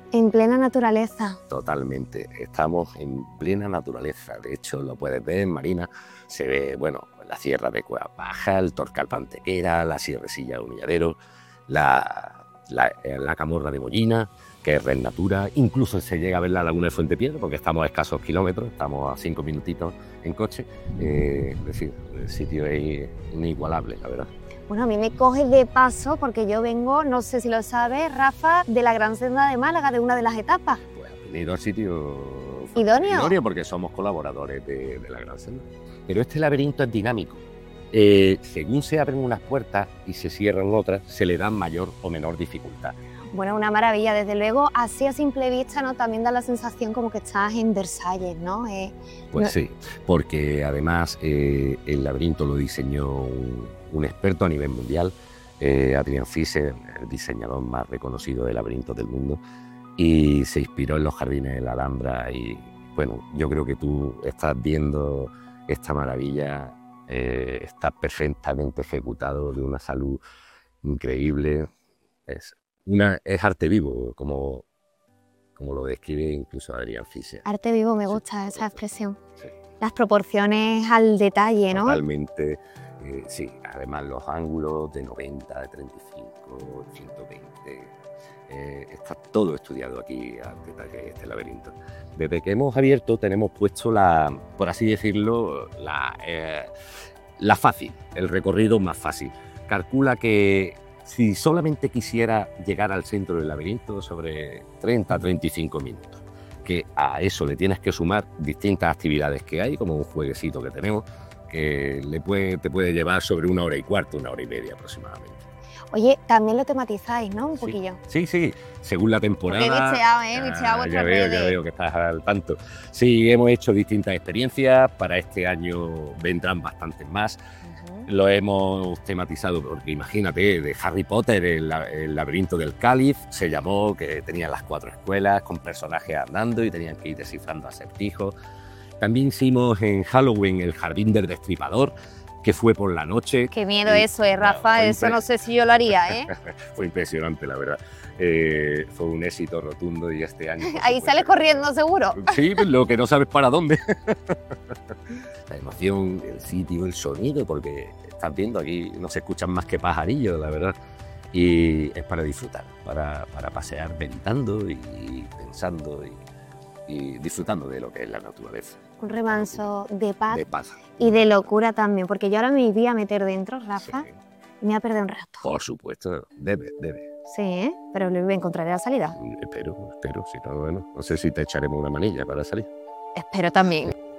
En plena naturaleza. Totalmente, estamos en plena naturaleza. De hecho, lo puedes ver en Marina, se ve, bueno, la Sierra de Cuevas Bajas, el Torcal Pantequera, la Sierrecilla de Humilladero, la Camorra de Mollina, que es Red Natura. Incluso se llega a ver la Laguna de Fuentepiedra, porque estamos a escasos kilómetros, estamos a 5 minutitos en coche. Es decir, el sitio es inigualable, la verdad. Bueno, a mí me coges de paso porque yo vengo, no sé si lo sabes, Rafa, de la Gran Senda de Málaga, de una de las etapas. Pues has venido al sitio idóneo, porque somos colaboradores de la Gran Senda. Pero este laberinto es dinámico. Según se abren unas puertas y se cierran otras, se le da mayor o menor dificultad. Bueno, una maravilla, desde luego, así a simple vista, ¿no? También da la sensación como que estás en Versalles, ¿no? Pues sí, porque además el laberinto lo diseñó un experto a nivel mundial, Adrian Fischer, el diseñador más reconocido de laberintos del mundo, y se inspiró en los jardines de la Alhambra. Y bueno, yo creo que tú estás viendo esta maravilla, está perfectamente ejecutado, de una salud increíble. Es arte vivo, como lo describe incluso Adrian Fischer. Arte vivo, me gusta esa expresión. Sí. Las proporciones al detalle, ¿no? Totalmente, sí. Además los ángulos de 90, de 35, 120. Está todo estudiado aquí al detalle este laberinto. Desde que hemos abierto tenemos puesto por así decirlo, la fácil, el recorrido más fácil. Calcula que si solamente quisiera llegar al centro del laberinto, sobre 30-35 minutos, que a eso le tienes que sumar distintas actividades que hay, como un jueguecito que tenemos, que te puede llevar sobre 1 hora y cuarto, 1 hora y media aproximadamente. Oye, también lo tematizáis, ¿no? Un poquillo. Sí, según la temporada. Porque he bicheado vuestras redes. Ya veo que estás al tanto. Sí, hemos hecho distintas experiencias, para este año vendrán bastantes más. Lo hemos tematizado porque imagínate, de Harry Potter, el laberinto del Cáliz, se llamó, que tenían las 4 escuelas con personajes andando y tenían que ir descifrando acertijos. También hicimos en Halloween el Jardín del Destripador, que fue por la noche. Qué miedo eso, Rafa, eso no sé si yo lo haría, Fue impresionante, la verdad. Fue un éxito rotundo y este año... Ahí sales corriendo, seguro. Sí, lo que no sabes para dónde. La emoción, el sitio, el sonido, porque estás viendo aquí, no se escuchan más que pajarillos, la verdad. Y es para disfrutar, para pasear meditando y pensando y disfrutando de lo que es la naturaleza. Un remanso de paz, paz y de locura también, porque yo ahora me voy a meter dentro, Rafa, sí, y me voy a perder un rato. Por supuesto, debe. Sí, pero encontraré la salida. Espero, si no, bueno, no sé si te echaremos una manilla para salir. Espero también.